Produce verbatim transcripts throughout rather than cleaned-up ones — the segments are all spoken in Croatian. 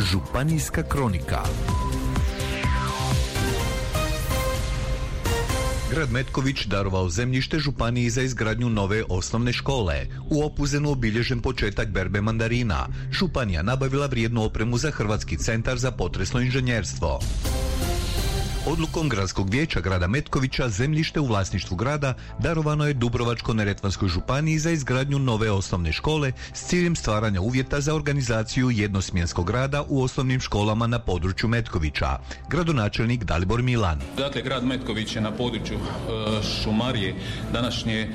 Županijska kronika. Grad Metković darovao zemljište županiji za izgradnju nove osnovne škole. U Opuzenu obilježen početak berbe mandarina. Županija nabavila vrijednu opremu za Hrvatski centar za potresno inženjerstvo. Odlukom Gradskog vijeća grada Metkovića zemljište u vlasništvu grada darovano je Dubrovačko-neretvanskoj županiji za izgradnju nove osnovne škole s ciljem stvaranja uvjeta za organizaciju jednosmjenskog rada u osnovnim školama na području Metkovića. Gradonačelnik Dalibor Milan. Dakle, grad Metković je na području e, Šumarije današnje e,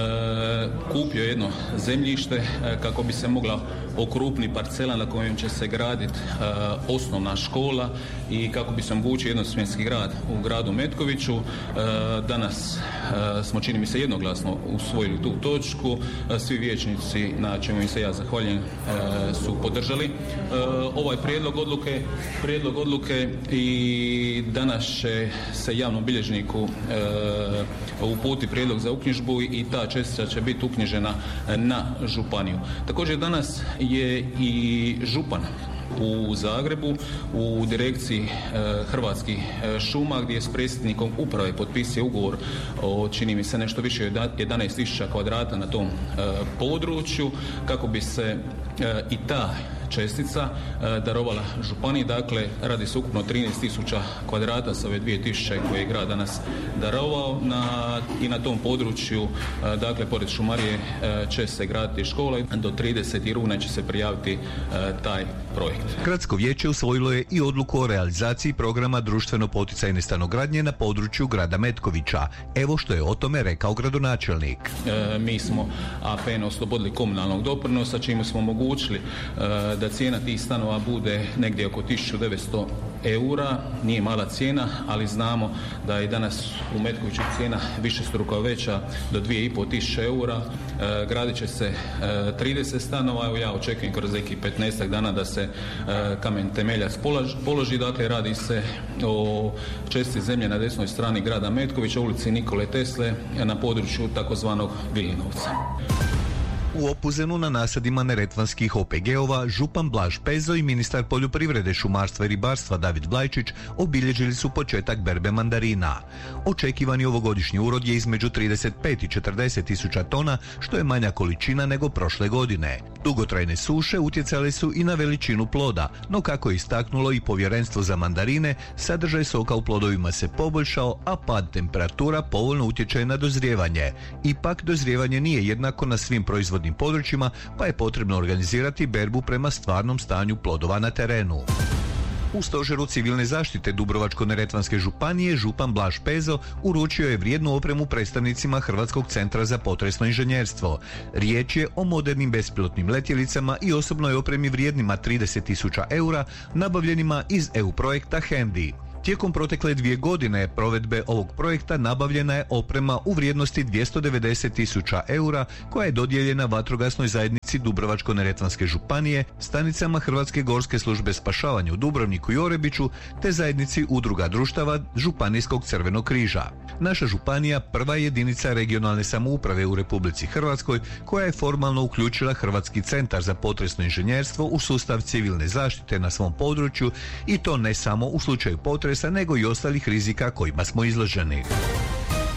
kupio jedno zemljište e, kako bi se mogla okrupniti parcela na kojem će se graditi e, osnovna škola i kako bi se omogućio jednosmjenski rad u gradu Metkoviću. Danas smo, čini mi se, jednoglasno usvojili tu točku. Svi vijećnici, na čemu im se ja zahvaljujem, su podržali ovaj prijedlog odluke. Prijedlog odluke i danas će se javnom bilježniku uputiti prijedlog za uknjižbu i ta čestica će biti uknjižena na županiju. Također danas je i župan u Zagrebu u direkciji e, Hrvatskih e, šuma gdje je s predsjednikom uprave potpisao ugovor o, čini mi se, nešto više od jedanaest tisuća kvadrata na tom e, području kako bi se e, i ta čestica e, darovala županiji. Dakle, radi se ukupno trinaest tisuća kvadrata sa ove dvije tisuće koje je grad danas darovao na, i na tom području, e, dakle, pored Šumarije e, će se graditi škola. Do tridesetog rujna će se prijaviti e, taj projekt. Gradsko vijeće usvojilo je i odluku o realizaciji programa društveno poticajne stanogradnje na području grada Metkovića. Evo što je o tome rekao gradonačelnik. E, mi smo A P N oslobodili komunalnog doprinosa, čime smo omogućili e, da cijena tih stanova bude negdje oko tisuću devetsto eura. Nije mala cijena, ali znamo da je danas u Metkoviću cijena višestruko veća, do dvije i pol tisuće eura. E, gradit će se e, trideset stanova. Evo, ja očekujem kroz nekih petnaestak dana da se e, kamen temeljac položi. položi. Dakle, radi se o čestici zemlje na desnoj strani grada Metkovića, ulici Nikole Tesle, na području takozvanog Vilinovca. U Opuzenu na nasadima neretvanskih O P G-ova župan Blaž Pezo i ministar poljoprivrede, šumarstva i ribarstva David Vlajčić obilježili su početak berbe mandarina. Očekivani ovogodišnji urod je između trideset pet i četrdeset tisuća tona, što je manja količina nego prošle godine. Dugotrajne suše utjecale su i na veličinu ploda, no kako je istaknulo i povjerenstvo za mandarine, sadržaj soka u plodovima se poboljšao, a pad temperatura povoljno utječe na dozrijevanje. Ipak dozrijevanje nije jednako na svim proizvodnim područjima, pa je potrebno organizirati berbu prema stvarnom stanju plodova na terenu. U stožeru civilne zaštite Dubrovačko-neretvanske županije župan Blaž Pezo uručio je vrijednu opremu predstavnicima Hrvatskog centra za potresno inženjerstvo. Riječ je o modernim bespilotnim letjelicama i osobnoj opremi vrijednima trideset tisuća eura nabavljenima iz E U projekta Handy. Tijekom protekle dvije godine provedbe ovog projekta nabavljena je oprema u vrijednosti dvjesto devedeset tisuća eura koja je dodijeljena vatrogasnoj zajednici Dubrovačko-neretvanske županije, stanicama Hrvatske gorske službe spašavanja u Dubrovniku i Orebiću te zajednici udruga društava Županijskog crvenog križa. Naša županija prva je jedinica regionalne samouprave u Republici Hrvatskoj koja je formalno uključila Hrvatski centar za potresno inženjerstvo u sustav civilne zaštite na svom području i to ne samo u slučaju potresa nego i ostalih rizika kojima smo izloženi.